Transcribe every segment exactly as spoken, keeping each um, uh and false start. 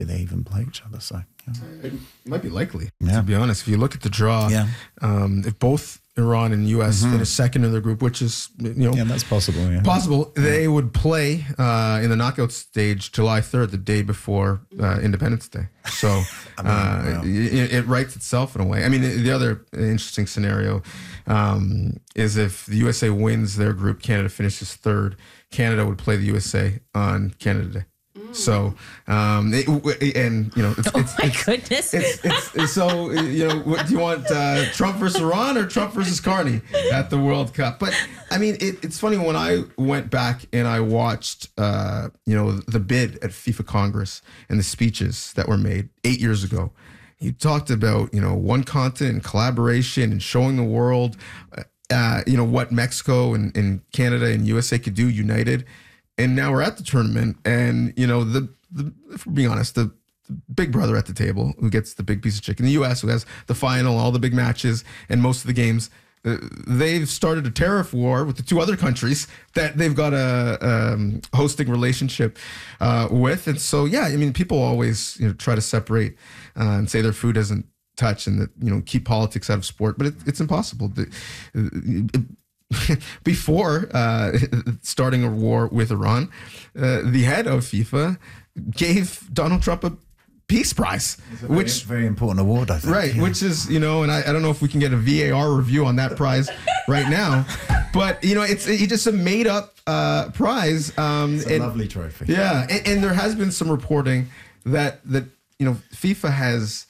they even play each other. So yeah. It might be likely, Yeah. to be honest. If you look at the draw, Yeah. um, if both Iran and U S Mhm. finish second in their group, which is, you know, Yeah, that's possible. Yeah. possible, they would play uh, in the knockout stage July third, the day before uh, Independence Day. So I mean, uh, wow. it, it writes itself in a way. I mean, the other interesting scenario um, is if the U S A wins their group, Canada finishes third, Canada would play the U S A on Canada Day. So, um, it, and you know, it's, Oh it's, my it's, goodness. it's, it's, it's so, you know, what do you want, uh, Trump versus Iran or Trump versus Carney at the World Cup? But I mean, it, it's funny when I went back and I watched, uh, you know, the bid at FIFA Congress and the speeches that were made eight years ago. You talked about, you know, one continent and collaboration and showing the world, uh, you know, what Mexico and, and Canada and U S A could do united. And now we're at the tournament, and you know, the, the if we're being honest, the, the big brother at the table who gets the big piece of chicken, the U S, who has the final, all the big matches, and most of the games, uh, they've started a tariff war with the two other countries that they've got a um, hosting relationship uh, with. And so, yeah, I mean, people always, you know, try to separate uh, and say their food doesn't touch, and that, you know, keep politics out of sport, but it, it's impossible. The, it, Before uh, starting a war with Iran, uh, the head of FIFA gave Donald Trump a peace prize, Very, which very important award, I think. right, yeah. which is, you know, and I, I don't know if we can get a V A R review on that prize right now, but you know, it's it's just a made up uh, prize. Um, It's a and, lovely trophy. yeah, and, and there has been some reporting that that you know FIFA has,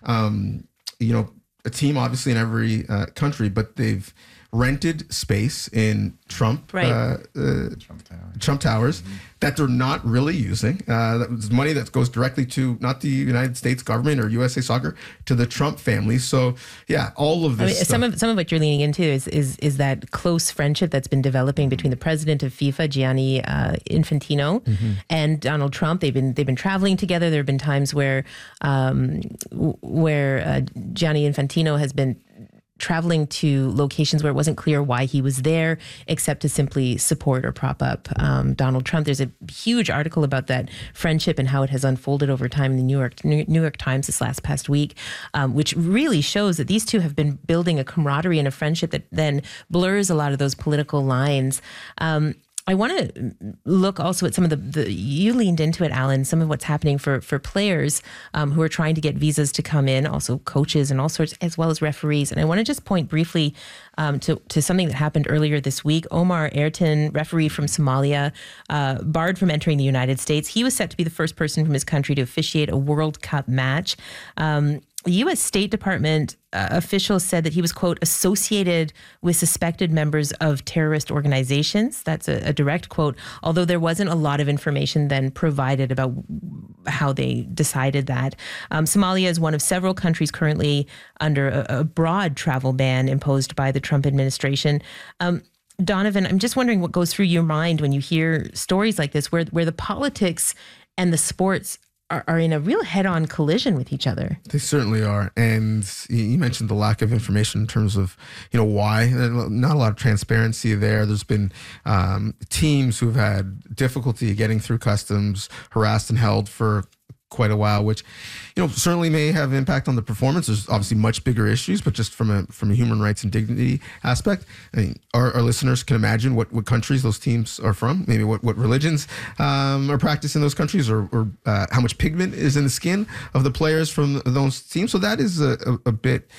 um, you know, a team obviously in every uh, country, but they've rented space in Trump Right. uh, uh, Trump Tower. Trump Towers that they're not really using. Uh, that was money that goes directly to not the United States government or U S A Soccer, to the Trump family. So yeah, all of I this mean, stuff. some of some of what you're leaning into is is is that close friendship that's been developing between the president of FIFA, Gianni uh, Infantino, Mm-hmm. and Donald Trump. They've been they've been traveling together. There have been times where um, w- where uh, Gianni Infantino has been traveling to locations where it wasn't clear why he was there, except to simply support or prop up um, Donald Trump. There's a huge article about that friendship and how it has unfolded over time in the New York New York Times this last past week, um, which really shows that these two have been building a camaraderie and a friendship that then blurs a lot of those political lines. Um, I want to look also at some of the, the, you leaned into it, Alan, some of what's happening for, for players um, who are trying to get visas to come in, also coaches and all sorts, as well as referees. And I want to just point briefly um, to, to something that happened earlier this week. Omar Ayrton, referee from Somalia, uh, barred from entering the United States. He was set to be the first person from his country to officiate a World Cup match. Um, The U S State Department uh, officials said that he was, quote, associated with suspected members of terrorist organizations. That's a, a direct quote, although there wasn't a lot of information then provided about how they decided that. Um, Somalia is one of several countries currently under a, a broad travel ban imposed by the Trump administration. Um, Donovan, I'm just wondering what goes through your mind when you hear stories like this, where where the politics and the sports are, are in a real head-on collision with each other. They certainly are. And you mentioned the lack of information in terms of, you know, why. Not a lot of transparency there. There's been um, teams who've had difficulty getting through customs, harassed and held for quite a while, which, you know, certainly may have impact on the performance. There's obviously much bigger issues, but just from a from a human rights and dignity aspect, I mean, our, our listeners can imagine what, what countries those teams are from, maybe what, what religions um, are practiced in those countries, or, or uh, how much pigment is in the skin of the players from those teams. So that is a, a, a bit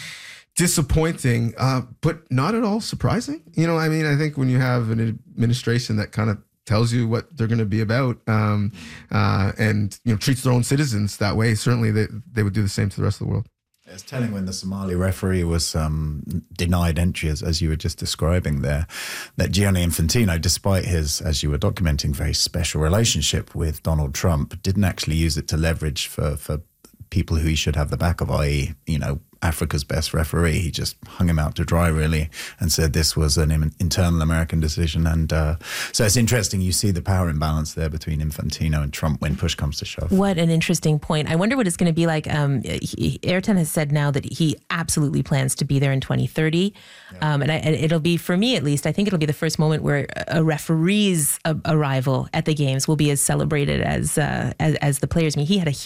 disappointing, uh, but not at all surprising. You know, I mean, I think when you have an administration that kind of tells you what they're going to be about, um, uh, and you know treats their own citizens that way, certainly they they would do the same to the rest of the world. It's telling when the Somali referee was um, denied entry, as, as you were just describing there, that Gianni Infantino, despite his, as you were documenting, very special relationship with Donald Trump, didn't actually use it to leverage for for people who he should have the back of, that is, you know, Africa's best referee. He just hung him out to dry, really, and said this was an internal American decision. And uh, so it's interesting. You see the power imbalance there between Infantino and Trump when push comes to shove. What an interesting point. I wonder what it's going to be like. Um, he, Ayrton has said now that he absolutely plans to be there in twenty thirty. Yeah. Um, and, I, and it'll be, for me at least, I think it'll be the first moment where a referee's arrival at the games will be as celebrated as, uh, as, as the players. I mean, he had a